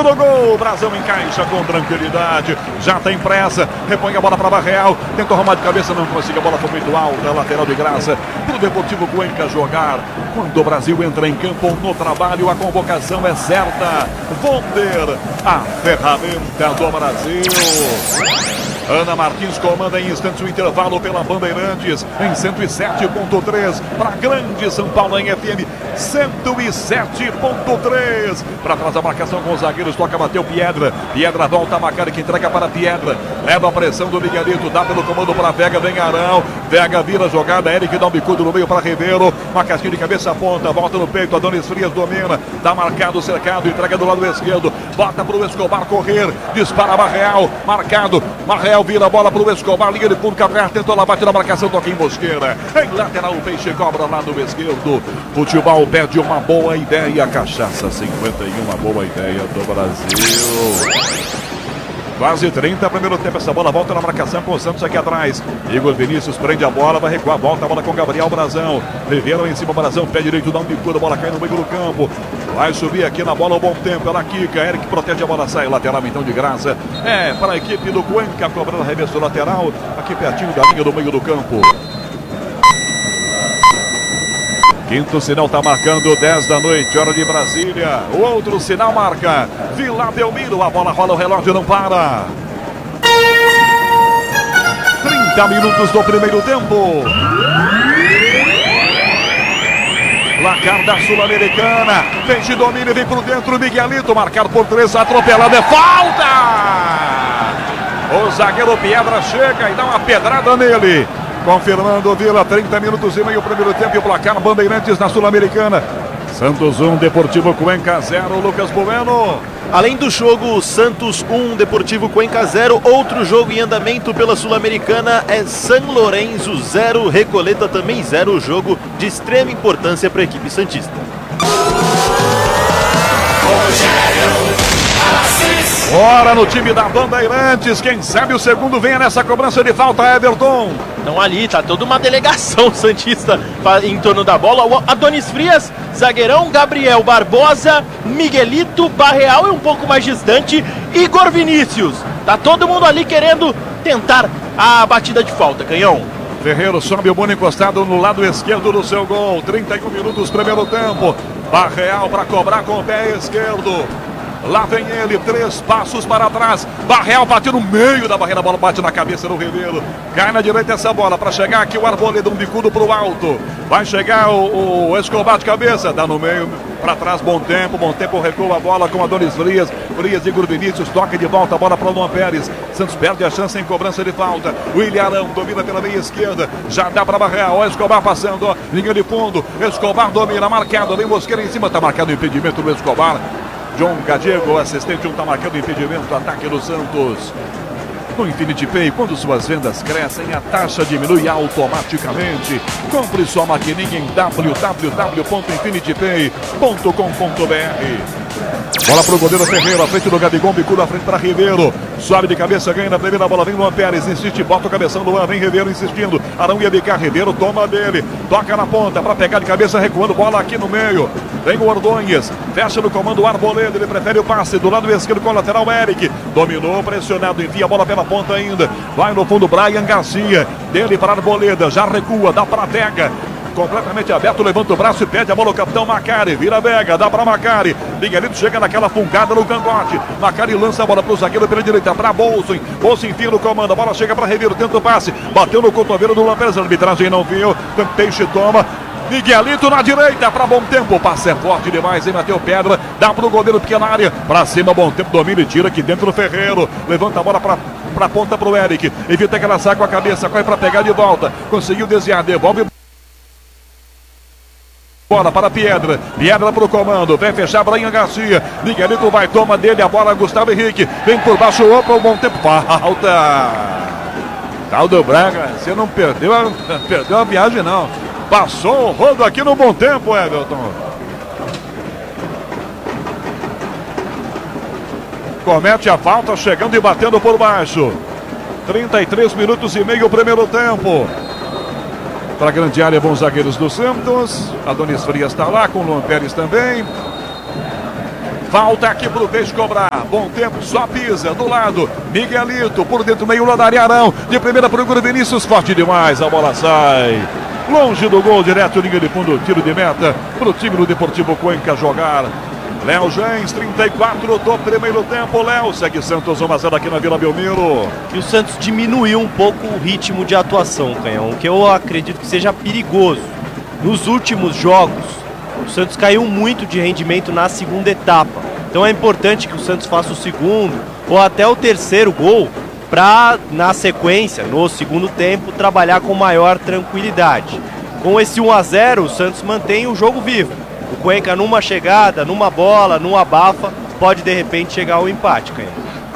Toquinho do gol. O Brasão encaixa com tranquilidade. Já tem pressa. Repõe a bola para Barreal. Tentou arrumar de cabeça, não conseguiu. A bola foi muito alta. Lateral de graça para o Deportivo Cuenca jogar. Quando o Brasil entra em campo no trabalho, a convocação é certa. Vonder, a ferramenta do Brasil. Ana Martins comanda em instantes o intervalo pela Bandeirantes em 107.3 para Grande São Paulo em FM 107.3. Para trás a marcação com os zagueiros, toca, bateu Piedra. Piedra volta a Macari, que entrega para Piedra. Leva a pressão do Miguelito, dá pelo comando para Vega, vem Arão. Vega vira a jogada, Eric dá um bicudo no meio para Ribeiro. Uma casquinha de cabeça ponta, volta no peito, Adonis Frias domina. Dá marcado, cercado, entrega do lado esquerdo. Bota para o Escobar correr, dispara Barreal, marcado. Barreal vira a bola para o Escobar, linha de fundo, Cabrera tentou lá, bate na marcação, toca em Mosqueira. Em lateral, o Peixe cobra lá no esquerdo. Futebol pede uma boa ideia. Cachaça 51, uma boa ideia do Brasil. Quase 30, primeiro tempo, essa bola volta na marcação com o Santos aqui atrás. Igor Vinícius prende a bola, vai recuar, volta a bola com Gabriel Brazão. Ribeiro em cima, Brazão, pé direito, dá um bicudo, a bola cai no meio do campo. Vai subir aqui na bola, o bom tempo, ela quica, Eric protege a bola, sai lateral então de graça. É para a equipe do Cuenca, cobrando arremesso lateral, aqui pertinho da linha do meio do campo. Quinto sinal está marcando 10 da noite, hora de Brasília. O outro sinal marca Vila Belmiro. A bola rola, o relógio não para. 30 minutos do primeiro tempo. Placar da Sul-Americana. Vem de domínio, vem por dentro. Miguelito, marcado por 3, atropelado. É falta! O zagueiro Piedra chega e dá uma pedrada nele. Confirmando o Vila, 30 minutos e meio o primeiro tempo e o placar Bandeirantes na Sul-Americana. Santos 1, Deportivo Cuenca 0, Lucas Bueno. Além do jogo Santos 1, Deportivo Cuenca 0, outro jogo em andamento pela Sul-Americana é San Lorenzo 0, Recoleta também 0, jogo de extrema importância para a equipe santista. Bora no time da Bandeirantes, quem sabe o segundo venha nessa cobrança de falta, Everton. Então ali tá toda uma delegação santista em torno da bola. O Adonis Frias, zagueirão, Gabriel Barbosa, Miguelito, Barreal é um pouco mais distante, Igor Vinícius. Tá todo mundo ali querendo tentar a batida de falta, Canhão. Ferreiro sobe o bono encostado no lado esquerdo do seu gol. 31 minutos, primeiro tempo. Barreal para cobrar com o pé esquerdo. Lá vem ele, 3 passos para trás. Barreal bateu no meio da barreira, a bola bate na cabeça do Ribeiro. Cai na direita essa bola para chegar aqui o Arboleda, um bicudo para o alto. Vai chegar o Escobar de cabeça, dá no meio, para trás, bom tempo, recua a bola com Adonis Frias. Frias, Igor Vinícius, toca de volta a bola para o Luan Pérez. Santos perde a chance em cobrança de falta. O Ilharão domina pela meia esquerda, já dá para Barreal. O Escobar passando, ó, linha de fundo. Escobar domina, marcado, vem Mosqueira em cima, está marcado o impedimento do Escobar. John Gadiego, assistente, está marcando impedimento, ataque do Santos. No Infinity Pay, quando suas vendas crescem, a taxa diminui automaticamente. Compre sua maquininha em www.infinitypay.com.br. Bola pro goleiro Ferreira, à frente do Gabigol, bicudo à frente para Ribeiro. Sobe de cabeça, ganha na primeira bola, vem Luan Pérez, insiste, bota o cabeção do Luan, vem Ribeiro insistindo. Arão ia bicar, Ribeiro toma dele, toca na ponta para pegar de cabeça, recuando, bola aqui no meio. Vem o Ordonhes, fecha no comando o Arboleda, ele prefere o passe do lado esquerdo com o lateral Eric. Dominou, pressionado, envia a bola pela ponta ainda. Vai no fundo Brian Garcia, dele para Arboleda, já recua, dá para Vega. Completamente aberto, levanta o braço e pede a bola ao capitão Macari, vira Vega, dá para Macari. Miguelito chega naquela fungada no cangote. Macari lança a bola pro zagueiro pela direita, para Bolson. Bolson enfia no comando, a bola chega para Ribeiro, tenta o passe, bateu no cotovelo do Lampérez, a arbitragem não viu. Peixe toma. Miguelito na direita para Bom Tempo, passe é forte demais, hein, Mateu Pedra, dá pro goleiro pequena área, para cima, Bom Tempo domina e tira aqui dentro do Ferreiro, levanta a bola para ponta pro Eric, evita que ela saia com a cabeça, corre para pegar de volta, conseguiu desviar, devolve bola para Piedra, Piedra pro comando, vem fechar Brian Garcia, Miguelito vai, toma dele a bola, Gustavo Henrique, vem por baixo, opa, o Bom Tempo, falta, tal do Braga, você não perdeu a viagem não. Passou o rodo aqui no Bom Tempo, Everton. Comete a falta, chegando e batendo por baixo. 33 minutos e meio o primeiro tempo. Para a grande área, bons zagueiros do Santos. Adonis Frias está lá, com o Luan Pérez também. Falta aqui pro Peixe cobrar. Bom tempo, só pisa. Do lado, Miguelito. Por dentro, meio lá da área, Arão. De primeira pro Igor Vinícius. Forte demais. A bola sai longe do gol. Direto, linha de fundo. Tiro de meta pro time do Deportivo Cuenca jogar. Léo Gens, 34 do primeiro tempo. Léo segue Santos 1-0 aqui na Vila Belmiro. E o Santos diminuiu um pouco o ritmo de atuação, Canhão. O que eu acredito que seja perigoso. Nos últimos jogos, o Santos caiu muito de rendimento na segunda etapa. Então é importante que o Santos faça o segundo ou até o terceiro gol para, na sequência, no segundo tempo, trabalhar com maior tranquilidade. Com esse 1-0, o Santos mantém o jogo vivo. O Cuenca, numa chegada, numa bola, numa abafa, pode de repente chegar ao empate, Canhão.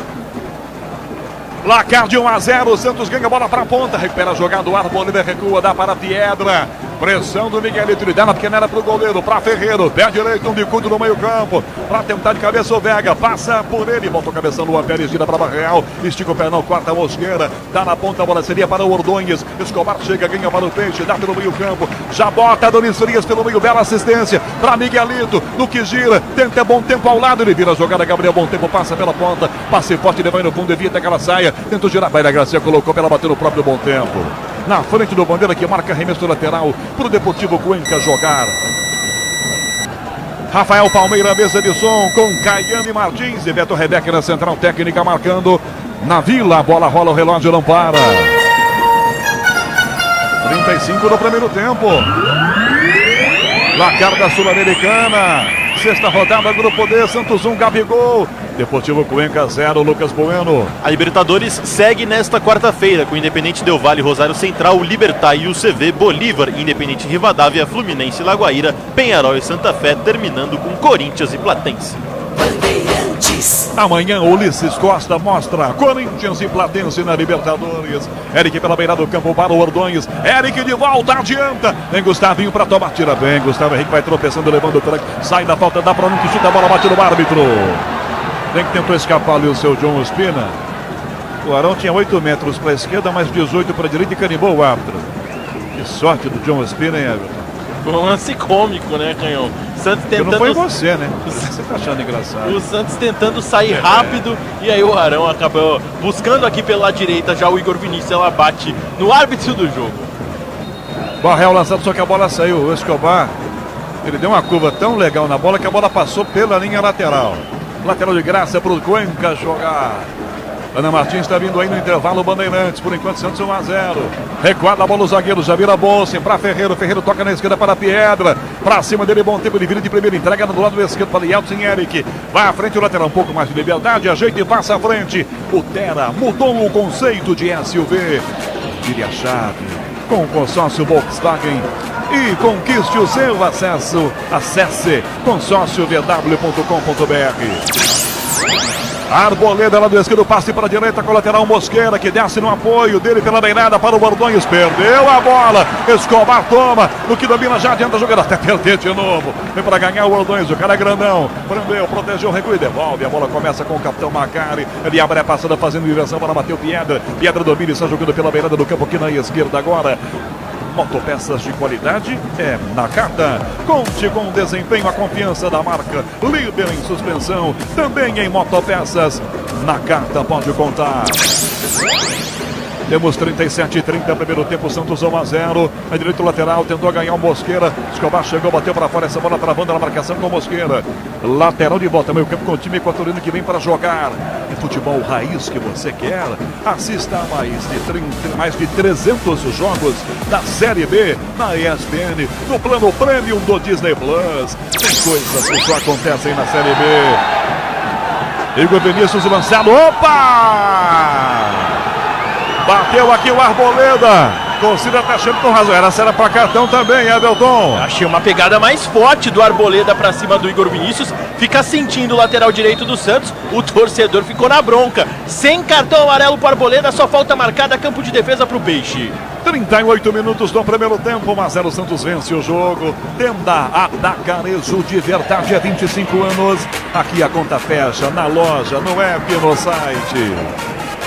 Placar de 1-0, o Santos ganha a bola para a ponta, recupera a jogada, o Arboleda recua, dá para a Piedra. Pressão do Miguelito, ele dá na pequena para o goleiro, para Ferreiro, pé direito, um bicudo no meio campo, para tentar de cabeça o Vega, passa por ele, volta o cabeção do Pérez, gira para Barreal, estica o pé não, corta a Mosqueira, dá na ponta, a bola seria para o Ordonhes, Escobar chega, ganha para o Peixe, dá pelo meio campo, já bota Adonis Frias pelo meio, bela assistência para Miguelito, no que gira, tenta Bom Tempo ao lado, ele vira a jogada, Gabriel Bom Tempo passa pela ponta, passe forte, ele vai no fundo, evita que ela saia, tentou girar, Baila Gracia colocou para ela bater no próprio Bom Tempo. Na frente do Bandeira que marca arremesso lateral para o Deportivo Cuenca jogar. Rafael Palmeira, mesa de som com Caiane Martins e Beto Rebeca na central técnica marcando na Vila. A bola rola, o relógio não para. 35 no primeiro tempo. Placar da Sul-Americana. Sexta rodada, Grupo D, Santos 1, Gabigol. Deportivo Cuenca 0, Lucas Bueno. A Libertadores segue nesta quarta-feira com Independente Del Valle, Rosário Central, Libertad e UCV, Bolívar, Independente Rivadavia, Fluminense, Lagoaíra, Penharol e Santa Fé, terminando com Corinthians e Platense. Amanhã Ulisses Costa mostra Corinthians e Platense na Libertadores. Eric pela beirada do campo para o Ordonhes. Eric de volta, adianta. Vem Gustavinho para tomar, tira bem. Gustavo Henrique vai tropeçando, levando o tranque. Sai da falta, dá para um que chuta a bola, bate no árbitro. Tem que tentou escapar ali o seu John Ospina. O Arão tinha 8 metros para a esquerda, mais 18 para a direita e carimbou o árbitro. Que sorte do John Ospina, hein, Everton? Foi um lance cômico, né, Canhão? Santos tentando... Não foi você, né? Você tá achando engraçado. O Santos tentando sair rápido e aí o Arão acabou buscando aqui pela direita. Já o Igor Vinícius, ela bate no árbitro do jogo. Barreal lançado, só que a bola saiu. O Escobar, ele deu uma curva tão legal na bola que a bola passou pela linha lateral. Lateral de graça para o Cuenca jogar. Ana Martins está vindo aí no intervalo, Bandeirantes, por enquanto Santos 1-0. Recuada a bola, o zagueiro já vira Bolsa para Ferreiro, Ferreiro toca na esquerda para a Piedra, para cima dele, Bom Tempo, ele vira de primeira, entrega do lado esquerdo para Yeltsin Eric, vai à frente o lateral, um pouco mais de liberdade, ajeita e passa à frente, o Tera mudou o conceito de SUV, vire a chave, com o consórcio Volkswagen e conquiste o seu acesso, acesse consórciovw.com.br. Arboleda lá do esquerdo, passe para a direita com o lateral Mosqueira, que desce no apoio dele pela beirada para o Ordonhes, perdeu a bola, Escobar toma, no que domina já adianta a jogada, até perder de novo, vem para ganhar o Ordonhes, o cara é grandão, prendeu, protegeu, recua e devolve, a bola começa com o capitão Macari, ele abre a passada fazendo inversão para bater o Piedra, Piedra domina e está jogando pela beirada do campo aqui na esquerda agora. Motopeças de qualidade é Nakata. Conte com o desempenho, a confiança da marca líder em suspensão. Também em motopeças. Nakata pode contar. Temos 37-30, primeiro tempo, Santos 1-0. A direito lateral, tentou ganhar o Mosqueira. Escobar chegou, bateu para fora, essa bola travando na marcação com o Mosqueira. Lateral de volta, meio campo com o time equatoriano que vem para jogar. É futebol raiz que você quer. Assista a mais de 300 jogos da Série B na ESPN, no plano Premium do Disney Plus. Tem coisas que só acontecem na Série B. Igor Vinícius lançado, opa! Bateu aqui o Arboleda. Torcida tá achando com razão. Era para cartão também, Everton. Achei uma pegada mais forte do Arboleda para cima do Igor Vinícius. Fica sentindo o lateral direito do Santos. O torcedor ficou na bronca. Sem cartão amarelo para o Arboleda, só falta marcada, campo de defesa para o Peixe. 38 minutos do primeiro tempo, 1-0, Santos vence o jogo. Tenda Atacarejo de verdade há 25 anos. Aqui a conta fecha na loja, no app e no site.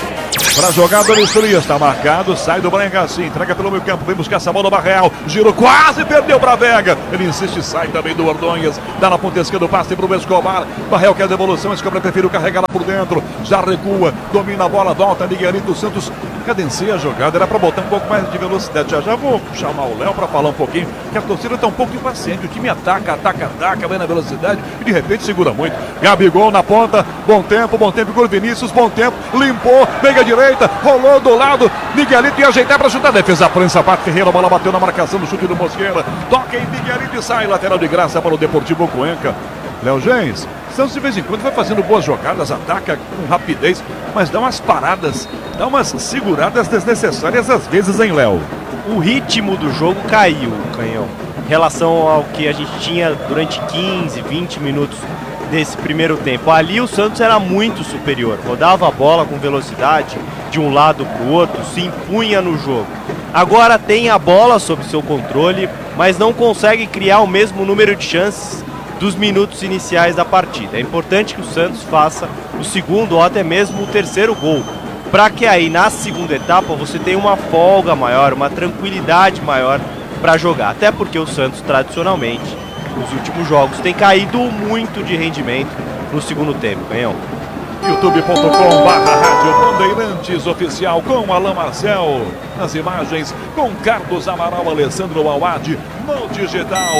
Para jogar Donis Frias, está marcado, sai do Brian Garcia, entrega pelo meio campo, vem buscar essa bola no Barreal, girou, quase perdeu para Vega, ele insiste, sai também do Ordonhas, dá na ponta esquerda o passe para o Escobar, Barreal quer a devolução, Escobar prefere carregar lá por dentro, já recua, domina a bola, volta, Miguelito Santos, cadencia a jogada, era para botar um pouco mais de velocidade, já vou chamar o Léo para falar um pouquinho, que a torcida está um pouco impaciente, o time ataca, vai na velocidade e de repente segura muito, Gabigol na ponta, bom tempo, Igor Vinícius, bom tempo, limpou, meia direita, rolou do lado, Miguelito ia ajeitar para chutar, defesa prensa, Pato Ferreira, a bola bateu na marcação do chute do Mosqueira, toca em Miguelito e sai, lateral de graça para o Deportivo Cuenca. Léo Gens, Santos de vez em quando vai fazendo boas jogadas, ataca com rapidez, mas dá umas paradas, dá umas seguradas desnecessárias às vezes, hein, Léo? O ritmo do jogo caiu, Canhão, em relação ao que a gente tinha durante 15, 20 minutos desse primeiro tempo. Ali o Santos era muito superior, rodava a bola com velocidade de um lado para o outro, se impunha no jogo. Agora tem a bola sob seu controle, mas não consegue criar o mesmo número de chances dos minutos iniciais da partida. É importante que o Santos faça o segundo ou até mesmo o terceiro gol, para que aí na segunda etapa você tenha uma folga maior, uma tranquilidade maior para jogar. Até porque o Santos tradicionalmente nos últimos jogos tem caído muito de rendimento no segundo tempo, Canhão. youtube.com/Rádio Bandeirantes Oficial com Alain Marcel nas imagens, com Carlos Amaral, Alessandro Awad no digital.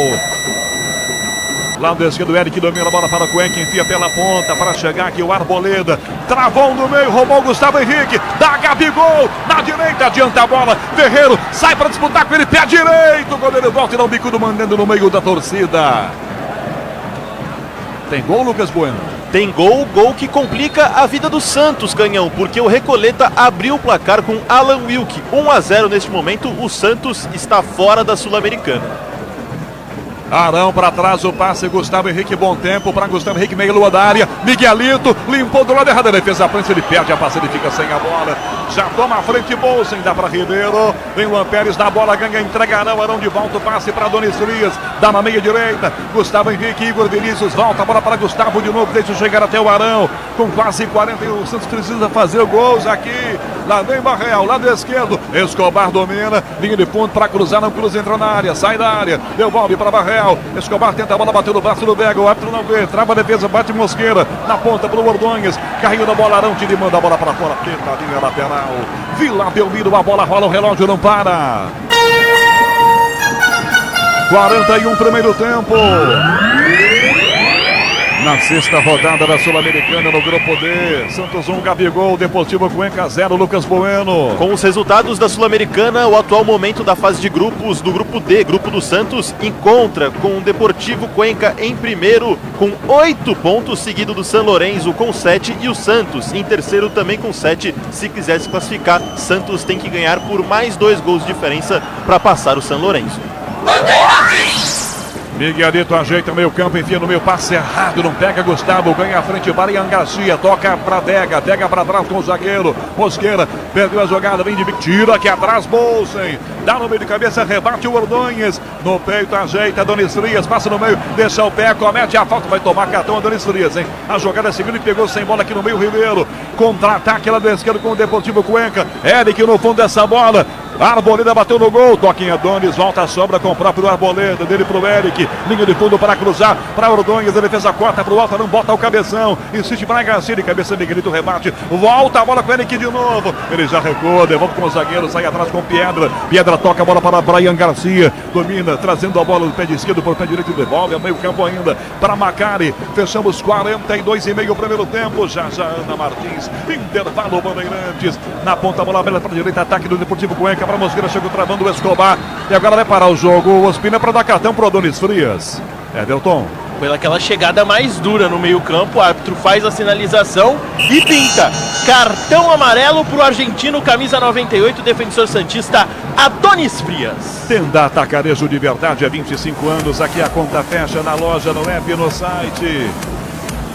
Lado esquerdo, Eric domina a bola para o Cuenca, enfia pela ponta para chegar aqui o Arboleda. Travou no meio, roubou o Gustavo Henrique. Dá Gabigol na direita, adianta a bola. Ferreiro sai para disputar com ele, pé direito. O goleiro volta e dá um bicudo mandando no meio da torcida. Tem gol, Lucas Bueno? Tem gol que complica a vida do Santos, Canhão, porque o Recoleta abriu o placar com Alan Wilk. 1-0 neste momento, o Santos está fora da Sul-Americana. Arão para trás, o passe, Gustavo Henrique, bom tempo para Gustavo Henrique, meia lua da área, Miguelito, limpou do lado errado, a defesa à frente, ele perde a passe, ele fica sem a bola, já toma a frente, Bolsen, dá para Ribeiro, vem Luan Pérez, dá a bola, ganha, entrega Arão de volta, o passe para Donis Frias, dá na meia direita, Gustavo Henrique, Igor Vinícius, volta a bola para Gustavo de novo, deixa chegar até o Arão, com quase 40, o Santos precisa fazer gols aqui, lá vem Barreal, lado esquerdo, Escobar domina, linha de fundo para cruzar, não cruza, entra na área, sai da área, devolve para Barreal, Escobar tenta a bola, bateu no braço do Vega, o árbitro não vê, trava a defesa, bate Mosqueira, na ponta pro Ordonhas, carrinho da bola, Arão tira e manda a bola para fora, tenta a linha lateral, Vila Belmiro, a bola rola, o relógio não para. 41 primeiro tempo. Na sexta rodada da Sul-Americana no Grupo D, Santos 1, Gabigol, Deportivo Cuenca 0, Lucas Bueno. Com os resultados da Sul-Americana, o atual momento da fase de grupos do Grupo D, Grupo do Santos, encontra com o Deportivo Cuenca em primeiro com 8 pontos, seguido do San Lorenzo com 7 e o Santos em terceiro também com 7. Se quiser se classificar, Santos tem que ganhar por mais 2 gols de diferença para passar o San Lorenzo. Miguelito ajeita o meio campo, enfia no meio, passe errado, não pega Gustavo, ganha a frente, Brian Garcia, toca pra Vega pra trás com o zagueiro, Mosqueira, perdeu a jogada, vem de bico, tira aqui atrás, Bolsen, dá no meio de cabeça, rebate o Ordonhas, no peito ajeita, Donis Frias, passa no meio, deixa o pé, comete a falta, vai tomar cartão a Donis Frias, hein, a jogada seguindo e pegou sem bola aqui no meio, Ribeiro, contra-ataque lá do esquerdo com o Deportivo Cuenca, Eric no fundo dessa bola, Arboleda bateu no gol, toquinha Donis, volta a sobra com o próprio Arboleda, dele pro Eric, linha de fundo para cruzar, para Ordonhas, a defesa corta pro alto, não bota o cabeção, insiste para Garcia, de cabeça Miguelito, rebate, volta a bola com o Eric de novo, ele já recua, devolve com o zagueiro, sai atrás com Piedra toca a bola para Brian Garcia, domina, trazendo a bola do pé de esquerdo por pé direito, devolve ao meio campo ainda, para Macari, fechamos 42,5 o primeiro tempo, já Ana Martins, intervalo Bandeirantes, na ponta a bola aberta para a direita, ataque do Deportivo Cuenca, para Mosqueira, chegou travando o Escobar, e agora vai parar o jogo, o Ospina para dar cartão para o Donis Frias. Edelton. Foi aquela chegada mais dura no meio campo, o árbitro faz a sinalização e pinta. Cartão amarelo para o argentino, camisa 98, defensor santista, Adonis Frias. Tenda Atacarejo de verdade há 25 anos, aqui a conta fecha na loja, no app, no site.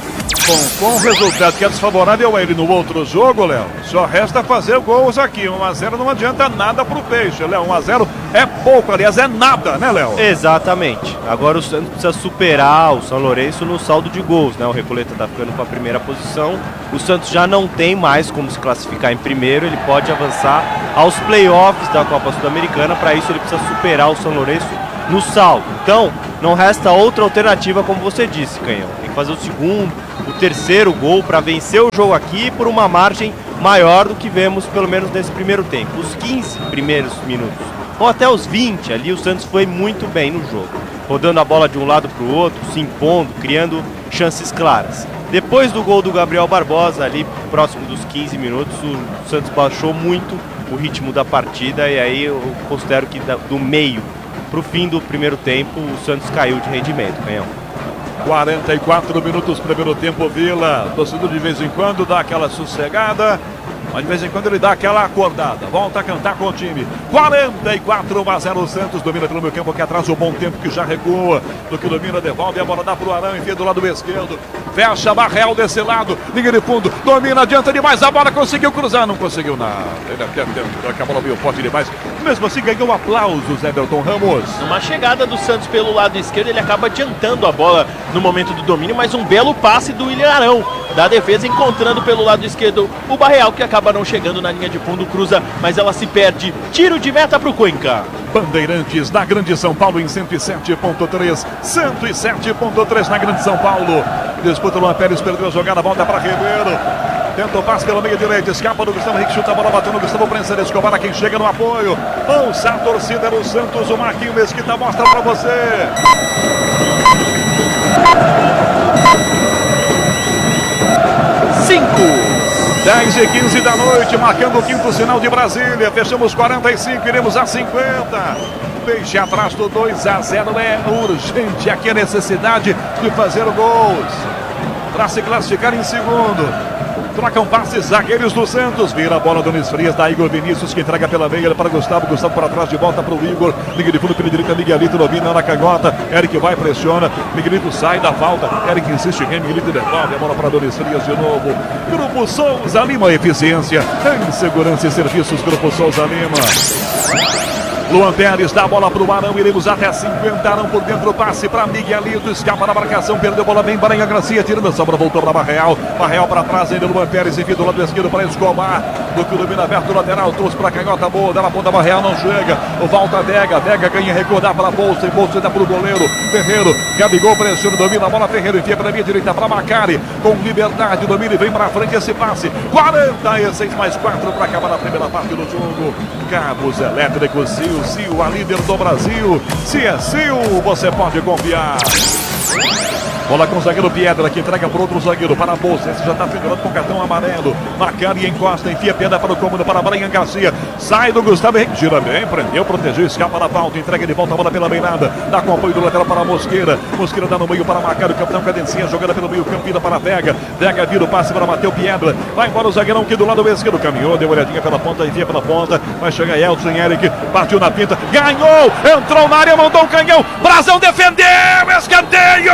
com o resultado que é desfavorável a ele no outro jogo, Léo, só resta fazer gols aqui. 1 a 0 não adianta nada pro Peixe, Léo. 1 a 0 é pouco, aliás, é nada, né, Léo? Exatamente. Agora o Santos precisa superar o São Lourenço no saldo de gols, né? O Recoleta tá ficando com a primeira posição. O Santos já não tem mais como se classificar em primeiro, ele pode avançar aos playoffs da Copa Sul-Americana. Para isso ele precisa superar o São Lourenço no saldo. Então, não resta outra alternativa, como você disse, Canhão. Tem que fazer o segundo, o terceiro gol para vencer o jogo aqui por uma margem maior do que vemos, pelo menos nesse primeiro tempo. Os 15 primeiros minutos, ou até os 20, ali o Santos foi muito bem no jogo, rodando a bola de um lado para o outro, se impondo, criando chances claras. Depois do gol do Gabriel Barbosa, ali próximo dos 15 minutos, o Santos baixou muito o ritmo da partida, e aí eu considero que do meio para o fim do primeiro tempo o Santos caiu de rendimento, Canhão. 44 minutos, primeiro tempo, Vila. Torcedor de vez em quando dá aquela sossegada, mas de vez em quando ele dá aquela acordada. Volta a cantar com o time. 44 1 a 0, o Santos domina pelo meio campo, que atrás o Bom Tempo, que já recua. Do que domina, devolve a bola, dá pro Arão, enfia do lado esquerdo. Fecha a Barreal desse lado, linha de fundo, domina, adianta demais, a bola conseguiu cruzar, não conseguiu nada. Ele até a bola veio forte demais. Mesmo assim ganhou aplausos, Everton Ramos. Uma chegada do Santos pelo lado esquerdo, ele acaba adiantando a bola no momento do domínio, mas um belo passe do William Arão, da defesa, encontrando pelo lado esquerdo o Barreal, que acaba não chegando na linha de fundo, cruza, mas ela se perde. Tiro de meta pro Cuenca. Bandeirantes na Grande São Paulo em 107.3, 107.3 na Grande São Paulo. Disputa Luan Pérez, perdeu a jogada, volta para Ribeiro. Tenta o passe pela meia direita, escapa do Gustavo Henrique, chuta a bola, bateu no Gustavo Prensa, Escobar, quem chega no apoio. Ouça a torcida do Santos, o Marquinhos Mesquita mostra para você. Cinco. 10h15 da noite, marcando o quinto sinal de Brasília. Fechamos 45, iremos a 50. Peixe atrás do 2 a 0. É urgente aqui a necessidade de fazer gols para se classificar em segundo. Trocam passes, zagueiros do Santos. Vira a bola do Nunes Frias, da Igor Vinícius, que entrega pela meia para Gustavo. Gustavo para trás, de volta para o Igor. Liga de fundo pela direita, Miguelito domina na canhota. Eric vai, pressiona. Miguelito sai da falta. Eric insiste, Miguelito devolve a bola para Nunes Frias de novo. Grupo Souza Lima, eficiência em segurança e serviços. Grupo Souza Lima. Luan Pérez dá a bola para o Arão, iremos até 50, Arão por dentro, passe para Miguelito, escapa da marcação, perdeu a bola bem, Baranha Gracia, tirando a sobra, voltou para Barreal, Barreal para trás, ainda Luan Pérez, enfim, do lado esquerdo para Escobar, do que domina aberto do lateral, trouxe para a canhota boa, dá na ponta, Barreal não chega, volta Vega, Vega ganha, recordar para a bolsa, e bolsa dá para o goleiro, Ferreiro, Gabigol pressiona, domina a bola, Ferreiro enfia para a minha direita, para Macari, com liberdade, domina e vem para frente esse passe, 46 mais 4 para acabar a primeira parte do jogo, cabos elétricos, Sil, a líder do Brasil. Se é Sil, você pode confiar. Bola com o zagueiro Piedra, que entrega para outro zagueiro, para a bolsa. Esse já está pendurado com cartão amarelo. Macari encosta, enfia a pedra para o cômodo, para Brian Garcia. Sai do Gustavo Henrique, gira bem, prendeu, protegeu, escapa da falta, entrega de volta a bola pela beirada. Dá com apoio do lateral para a Mosqueira. Mosqueira dá no meio para Macari, o capitão cadencia, jogada pelo meio campo, vira para Vega. Vega vira o passe para Mateu Piedra. Vai embora o zagueirão aqui do lado esquerdo. Caminhou, deu uma olhadinha pela ponta, enfia pela ponta. Vai chegar Elton Eric, partiu na pinta, ganhou, entrou na área, mandou um canhão. Brasão defendeu, escanteio!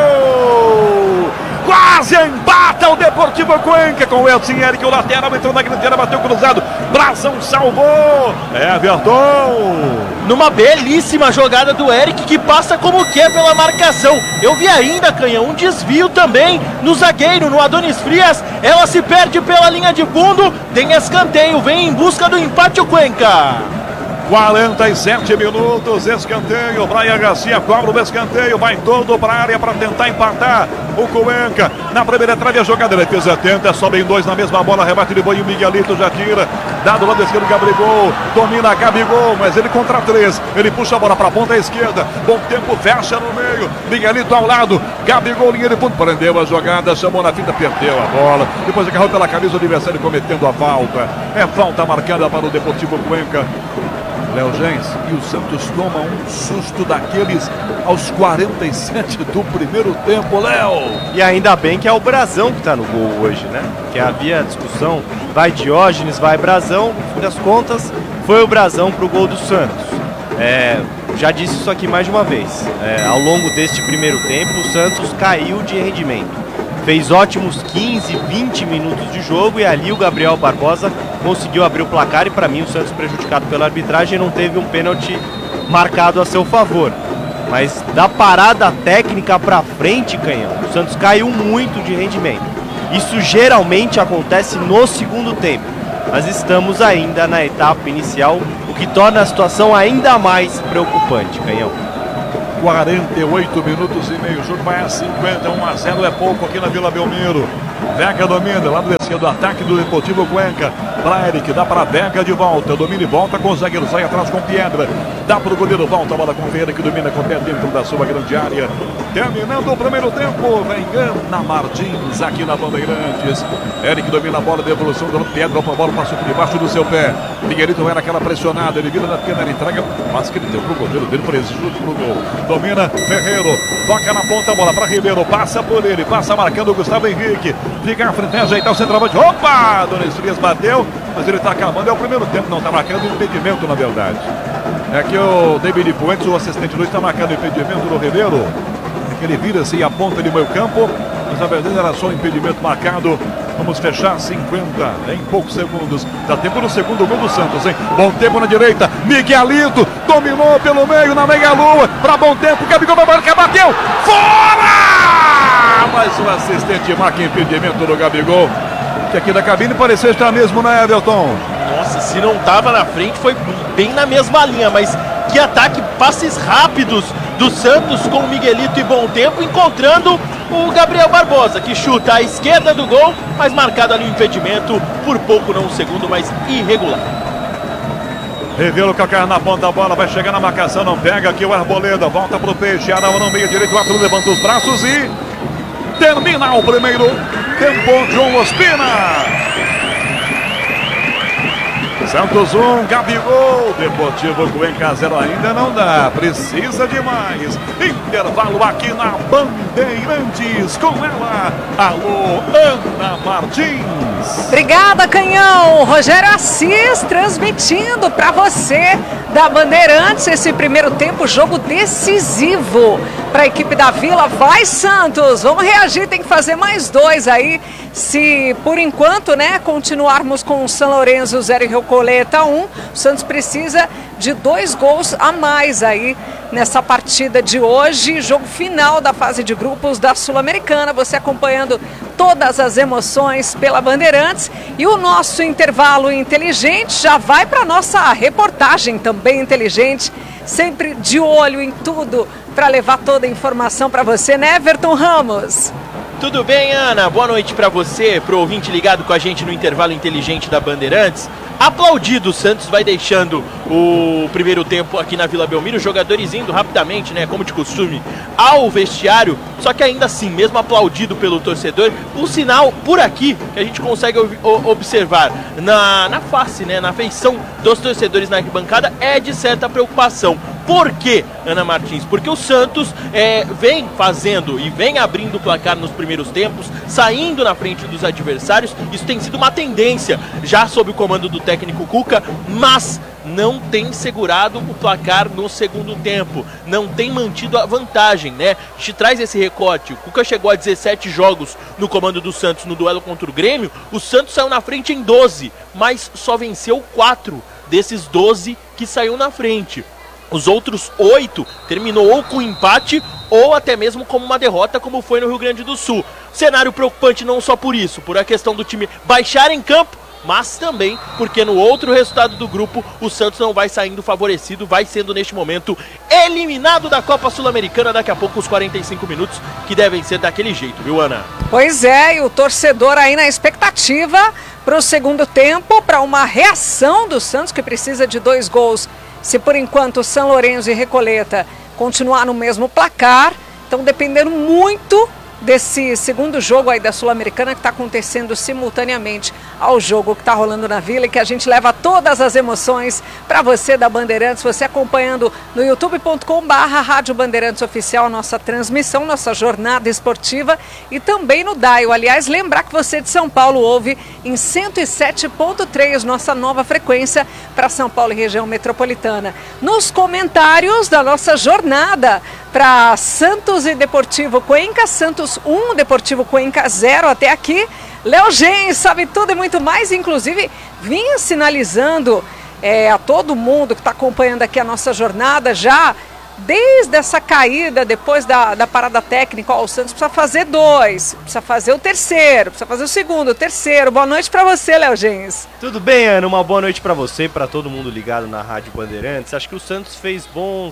Quase empata o Deportivo Cuenca com o Elton Eric, o lateral entrou na grande área, bateu cruzado, Brasão salvou, Everton. Numa belíssima jogada do Eric, que passa como que pela marcação. Eu vi ainda, Canhão, um desvio também no zagueiro, no Adonis Frias. Ela se perde pela linha de fundo, tem escanteio, vem em busca do empate o Cuenca. 47 minutos, escanteio, Brian Garcia cobra o escanteio, vai todo para a área para tentar empatar o Cuenca, na primeira trave a jogada, defesa tenta, sobe em dois na mesma bola, rebate de boi, o Miguelito já tira, dá do lado esquerdo, Gabigol, domina Gabigol, mas ele contra três, ele puxa a bola para a ponta esquerda, Bom Tempo fecha no meio, Miguelito ao lado, Gabigol, linha de fundo, prendeu a jogada, chamou na fita, perdeu a bola, depois agarrou pela camisa, o adversário cometendo a falta, é falta marcada para o Deportivo Cuenca. Léo Gens, e o Santos toma um susto daqueles aos 47 do primeiro tempo, Léo. E ainda bem que é o Brasão que está no gol hoje, né? Que havia discussão, vai Diógenes, vai Brasão, no fim das contas, foi o Brasão para o gol do Santos. Já disse isso aqui mais de uma vez, ao longo deste primeiro tempo, o Santos caiu de rendimento. fez ótimos 15, 20 minutos de jogo e ali o Gabriel Barbosa conseguiu abrir o placar e para mim o Santos, prejudicado pela arbitragem, não teve um pênalti marcado a seu favor. Mas da parada técnica para frente, Canhão, o Santos caiu muito de rendimento. Isso geralmente acontece no segundo tempo, mas estamos ainda na etapa inicial, o que torna a situação ainda mais preocupante, Canhão. 48 minutos e meio, o jogo vai a 50, 1-0 é pouco aqui na Vila Belmiro. Vega domina, lá do esquerdo, ataque do Deportivo Cuenca. Para Eric, dá para Vega de volta, domina e volta com o zagueiro, sai atrás com Piedra. Dá para o goleiro, volta a bola com o Ferreira que domina com o pé dentro da sua grande área. Terminando o primeiro tempo, vem Ana Martins aqui na Bandeirantes. Eric domina a bola, devolução do Piedra, a bola passou por debaixo do seu pé. Miguelito era aquela pressionada, ele vira na pequena, ele entrega, mas que ele deu pro goleiro dele, por esse chute pro gol. Domina Ferreiro, toca na ponta, a bola para Ribeiro, passa por ele, passa marcando o Gustavo Henrique. Fica à frente, ajeitar o centroavante. Opa! Donis Frias bateu, mas ele está acabando. É o primeiro tempo, não está marcando impedimento, na verdade. É que o David Puentes, o assistente Luiz, está marcando impedimento no Ribeiro. É que ele vira-se e aponta de meio campo, mas na verdade era só um impedimento marcado. Vamos fechar 50 em poucos segundos. Dá tempo no segundo gol do Santos, hein? Bom tempo na direita. Miguelito dominou pelo meio na meia-lua. Para bom tempo. Gabigol vai marcar, bateu. Fora! Mas o assistente marca impedimento do Gabigol. Que aqui da cabine parecia estar mesmo, né, Everton? Nossa, se não estava na frente, foi bem na mesma linha. Mas que ataque, passes rápidos do Santos com o Miguelito e bom tempo, encontrando o Gabriel Barbosa, que chuta à esquerda do gol, mas marcado ali o impedimento, por pouco não um segundo, mas irregular. Revelo calcar na ponta da bola, vai chegar na marcação, não pega aqui o Arboleda, volta pro Peixe, Arão no meio direito, o árbitro levanta os braços e termina o primeiro tempo. João Ospina. Santos 1, Gabigol, Deportivo Cuenca 0 ainda não dá, precisa de mais. Intervalo aqui na Bandeirantes, com ela, alô, Ana Martins. Obrigada, Canhão. Rogério Assis transmitindo para você da Bandeirantes esse primeiro tempo, jogo decisivo para a equipe da Vila. Vai, Santos, vamos reagir, tem que fazer mais 2 aí. Se por enquanto, né, continuarmos com o São Lourenço 0 e Recoleta 1, o Santos precisa de 2 gols a mais aí nessa partida de hoje, jogo final da fase de grupos da Sul-Americana. Você acompanhando todas as emoções pela Bandeirantes, e o nosso intervalo inteligente já vai para nossa reportagem também inteligente, sempre de olho em tudo para levar toda a informação para você, né, Everton Ramos? Tudo bem, Ana? Boa noite para você, pro ouvinte ligado com a gente no intervalo inteligente da Bandeirantes. Aplaudido, o Santos vai deixando o primeiro tempo aqui na Vila Belmiro, os jogadores indo rapidamente, né, como de costume, ao vestiário, só que ainda assim, mesmo aplaudido pelo torcedor, o sinal por aqui que a gente consegue observar na face, né, na feição dos torcedores na arquibancada é de certa preocupação. Por quê, Ana Martins? Porque o Santos vem fazendo e vem abrindo o placar nos primeiros tempos, saindo na frente dos adversários. Isso tem sido uma tendência já sob o comando do técnico Cuca, mas não tem segurado o placar no segundo tempo, não tem mantido a vantagem, né? A gente traz esse recorte. O Cuca chegou a 17 jogos no comando do Santos no duelo contra o Grêmio. O Santos saiu na frente em 12, mas só venceu 4 desses 12 que saiu na frente. Os outros 8 terminou ou com empate ou até mesmo como uma derrota, como foi no Rio Grande do Sul. Cenário preocupante não só por isso, por a questão do time baixar em campo, mas também porque no outro resultado do grupo o Santos não vai saindo favorecido, vai sendo neste momento eliminado da Copa Sul-Americana. Daqui a pouco os 45 minutos que devem ser daquele jeito, viu, Ana? Pois é, e o torcedor aí na expectativa para o segundo tempo, para uma reação do Santos que precisa de 2 gols. Se por enquanto São Lourenço e Recoleta continuar no mesmo placar, estão dependendo muito desse segundo jogo aí da Sul-Americana que está acontecendo simultaneamente ao jogo que está rolando na Vila, e que a gente leva todas as emoções para você da Bandeirantes, você acompanhando no youtube.com/Rádio Bandeirantes Oficial, nossa transmissão, nossa jornada esportiva, e também no Dial. Aliás, lembrar que você de São Paulo ouve em 107.3, nossa nova frequência para São Paulo e região metropolitana. Nos comentários da nossa jornada para Santos e Deportivo Cuenca, Santos Santos 1, Deportivo Cuenca 0 até aqui. Léo Gens sabe tudo e muito mais, inclusive vinha sinalizando a todo mundo que está acompanhando aqui a nossa jornada já, desde essa caída, depois da parada técnica, o Santos precisa fazer 2, precisa fazer o terceiro, precisa fazer o segundo, o terceiro. Boa noite para você, Léo Gens. Tudo bem, Ana? Uma boa noite para você e para todo mundo ligado na Rádio Bandeirantes. Acho que o Santos fez bons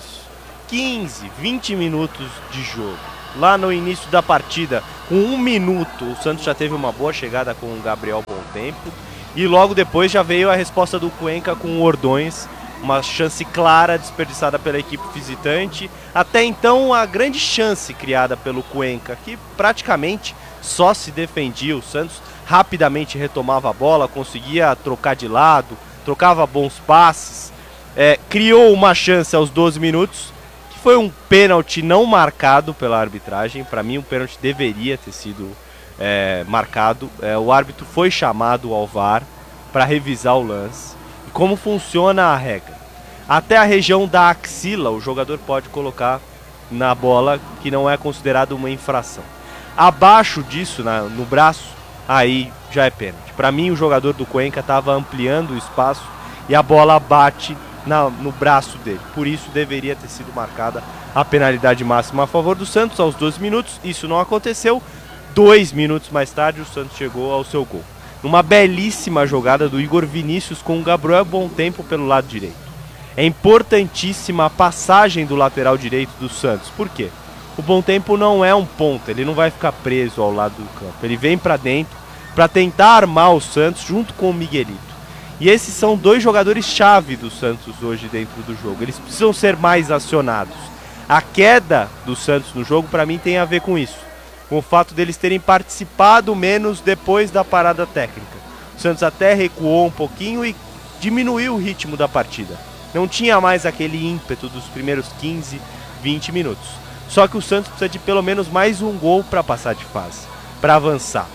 15, 20 minutos de jogo. Lá no início da partida, com 1 minuto, o Santos já teve uma boa chegada com o Gabriel Bom Tempo. E logo depois já veio a resposta do Cuenca com o Ordões. Uma chance clara desperdiçada pela equipe visitante. Até então, a grande chance criada pelo Cuenca, que praticamente só se defendia. O Santos rapidamente retomava a bola, conseguia trocar de lado, trocava bons passes. Criou uma chance aos 12 minutos, que foi um pênalti não marcado pela arbitragem. Para mim, um pênalti deveria ter sido marcado. O árbitro foi chamado ao VAR para revisar o lance. Como funciona a regra? Até a região da axila o jogador pode colocar na bola, que não é considerado uma infração. Abaixo disso, no braço, aí já é pênalti. Para mim, o jogador do Cuenca estava ampliando o espaço e a bola bate no braço dele. Por isso deveria ter sido marcada a penalidade máxima a favor do Santos aos 12 minutos. Isso não aconteceu. 2 minutos mais tarde, o Santos chegou ao seu gol. Numa belíssima jogada do Igor Vinícius com o Gabriel Bom Tempo pelo lado direito. É importantíssima a passagem do lateral direito do Santos. Por quê? O Bom Tempo não é um ponta, ele não vai ficar preso ao lado do campo. Ele vem para dentro para tentar armar o Santos junto com o Miguelito. E esses são 2 jogadores-chave do Santos hoje dentro do jogo. Eles precisam ser mais acionados. A queda do Santos no jogo, para mim, tem a ver com isso. Com o fato deles terem participado menos depois da parada técnica. O Santos até recuou um pouquinho e diminuiu o ritmo da partida. Não tinha mais aquele ímpeto dos primeiros 15, 20 minutos. Só que o Santos precisa de pelo menos mais um gol para passar de fase, para avançar.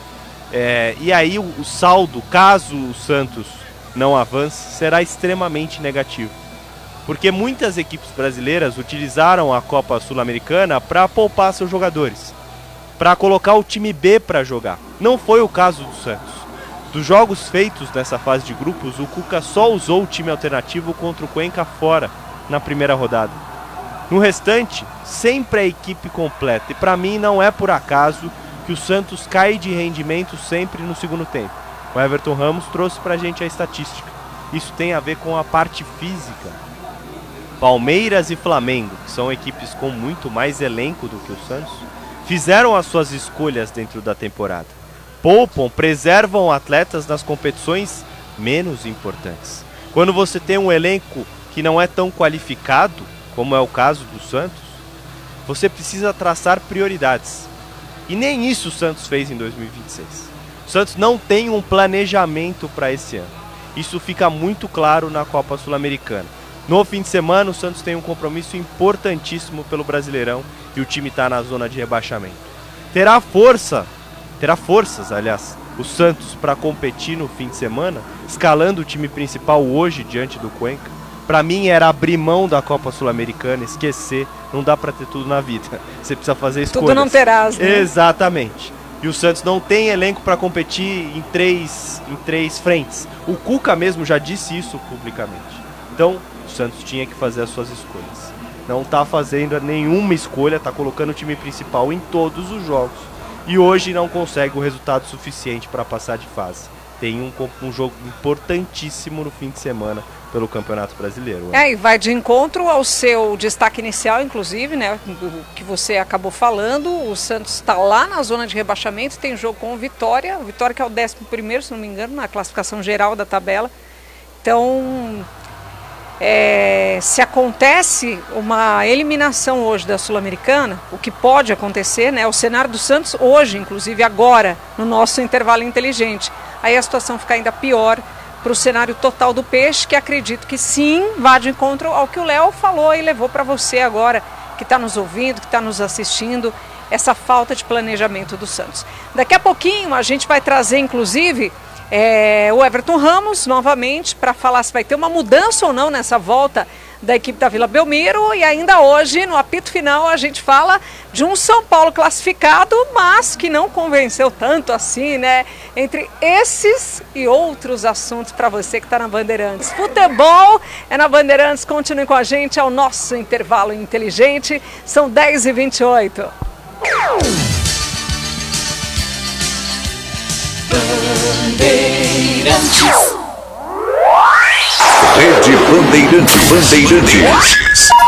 E aí o saldo, caso o Santos não avance, será extremamente negativo. Porque muitas equipes brasileiras utilizaram a Copa Sul-Americana para poupar seus jogadores, para colocar o time B para jogar. Não foi o caso do Santos. Dos jogos feitos nessa fase de grupos, o Cuca só usou o time alternativo contra o Cuenca fora, na primeira rodada. No restante, sempre a equipe completa. E para mim não é por acaso que o Santos cai de rendimento sempre no segundo tempo. O Everton Ramos trouxe pra gente a estatística. Isso tem a ver com a parte física. Palmeiras e Flamengo, que são equipes com muito mais elenco do que o Santos, fizeram as suas escolhas dentro da temporada. Poupam, preservam atletas nas competições menos importantes. Quando você tem um elenco que não é tão qualificado, como é o caso do Santos, você precisa traçar prioridades. E nem isso o Santos fez em 2026. O Santos não tem um planejamento para esse ano. Isso fica muito claro na Copa Sul-Americana. No fim de semana, o Santos tem um compromisso importantíssimo pelo Brasileirão e o time está na zona de rebaixamento. Terá forças, o Santos para competir no fim de semana, escalando o time principal hoje diante do Cuenca. Para mim era abrir mão da Copa Sul-Americana, esquecer, não dá para ter tudo na vida. Você precisa fazer escolhas. Tudo não terás, né? Exatamente. E o Santos não tem elenco para competir em três frentes. O Cuca mesmo já disse isso publicamente. Então, o Santos tinha que fazer as suas escolhas. Não está fazendo nenhuma escolha, está colocando o time principal em todos os jogos. E hoje não consegue o resultado suficiente para passar de fase. Tem um jogo importantíssimo no fim de semana pelo Campeonato Brasileiro. E vai de encontro ao seu destaque inicial, inclusive, né, que você acabou falando. O Santos está lá na zona de rebaixamento, tem jogo com o Vitória. O Vitória que é o 11º, se não me engano, na classificação geral da tabela. Então, se acontece uma eliminação hoje da Sul-Americana, o que pode acontecer, né, o cenário do Santos hoje, inclusive agora, no nosso intervalo inteligente, aí a situação fica ainda pior para o cenário total do Peixe, que acredito que sim, vá de encontro ao que o Léo falou e levou para você agora, que está nos ouvindo, que está nos assistindo, essa falta de planejamento do Santos. Daqui a pouquinho a gente vai trazer, inclusive, o Everton Ramos novamente para falar se vai ter uma mudança ou não nessa volta da equipe da Vila Belmiro. E ainda hoje, no apito final, a gente fala de um São Paulo classificado, mas que não convenceu tanto assim, né? Entre esses e outros assuntos para você que está na Bandeirantes. Futebol é na Bandeirantes, continue com a gente, é o nosso intervalo inteligente, são 10h28. Rede Bandeirantes.